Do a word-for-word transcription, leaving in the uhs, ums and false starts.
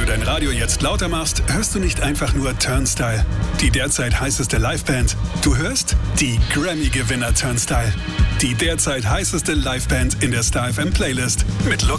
dein Radio jetzt lauter machst, hörst du nicht einfach nur Turnstile, die derzeit heißeste Liveband. Du hörst die Grammy-Gewinner Turnstile, die derzeit heißeste Liveband in der Star F M Playlist mit Lukas